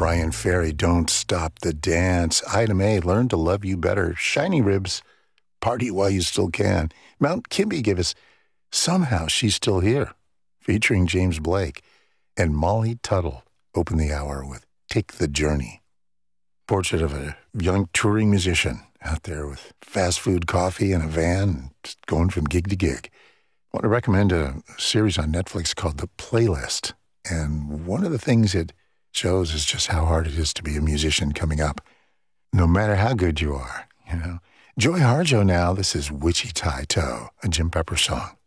Brian Ferry, Don't Stop the Dance. Ida Mae, Learn to Love You Better. Shiny Ribs, Party While You Still Can. Mount Kimby gave us Somehow She's Still Here, featuring James Blake. And Molly Tuttle opened the hour with Take the Journey. Portrait of a young touring musician out there with fast food coffee and a van, just going from gig to gig. I want to recommend a series on Netflix called The Playlist. And one of the things it shows is just how hard it is to be a musician coming up, no matter how good you are, you know. Joy Harjo now, this is Wichita Toe, a Jim Pepper song.